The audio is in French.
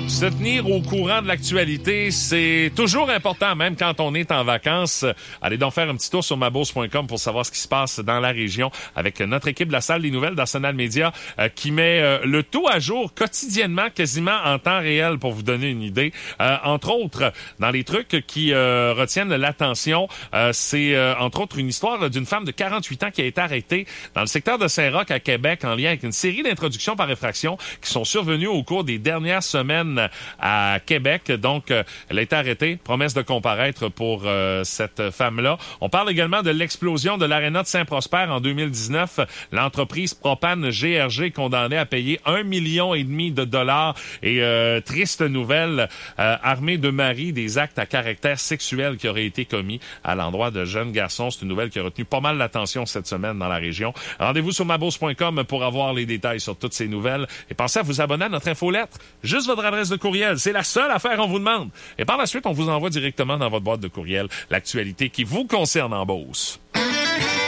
Se tenir au courant de l'actualité, c'est toujours important, même quand on est en vacances. Allez donc faire un petit tour sur mabourse.com pour savoir ce qui se passe dans la région avec notre équipe de la salle des nouvelles d'Arsenal Média qui met le tout à jour quotidiennement, quasiment en temps réel pour vous donner une idée. Entre autres, dans les trucs qui retiennent l'attention, c'est entre autres une histoire d'une femme de 48 ans qui a été arrêtée dans le secteur de Saint-Roch à Québec en lien avec une série d'introductions par effraction qui sont survenues au cours des dernières semaines à Québec. Donc, elle a été arrêtée. Promesse de comparaître pour cette femme-là. On parle également de l'explosion de l'aréna de Saint-Prosper en 2019. L'entreprise Propane GRG condamnée à payer 1,5 million de dollars. Et triste nouvelle, armée de mari, des actes à caractère sexuel qui auraient été commis à l'endroit de jeunes garçons. C'est une nouvelle qui a retenu pas mal l'attention cette semaine dans la région. Rendez-vous sur mabourse.com pour avoir les détails sur toutes ces nouvelles. Et pensez à vous abonner à notre infolettre. Juste votre adresse de courriel. C'est la seule affaire qu'on vous demande. Et par la suite, on vous envoie directement dans votre boîte de courriel l'actualité qui vous concerne en Beauce.